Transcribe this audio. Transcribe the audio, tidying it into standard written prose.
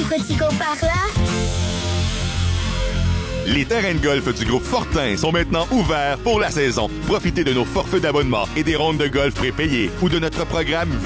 Tico par là. Les terrains de golf du groupe Fortin sont maintenant ouverts pour la saison. Profitez de nos forfaits d'abonnement et des rondes de golf prépayées ou de notre programme